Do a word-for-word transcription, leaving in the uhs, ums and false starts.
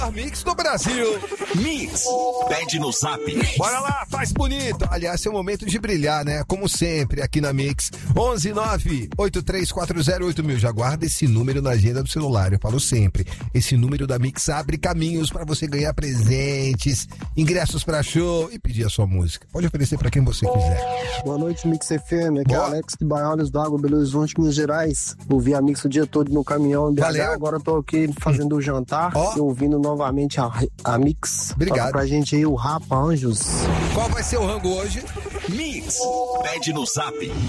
Mix do Brasil. Mix, pede no Zap. Bora lá, faz bonito. Aliás, é o momento de brilhar, né? Como sempre, aqui na Mix. onze nove oito três quatro zero oito mil. Já guarda esse número na agenda do celular, eu falo sempre. Esse número da Mix abre caminhos para você ganhar presentes, ingressos para show e pedir a sua música. Pode oferecer para quem você quiser. Boa noite, Mix F M. Aqui Boa. é Alex de Barralhos d'Água, Belo Horizonte, Minas Gerais. Ouvi a Mix o dia todo no caminhão em B H. Valeu. Agora eu tô aqui fazendo o jantar Ó. e ouvindo novamente a, a Mix. Obrigado. Toca pra gente aí o Rapa Anjos. Qual vai ser o rango hoje? Mix, pede no Zap.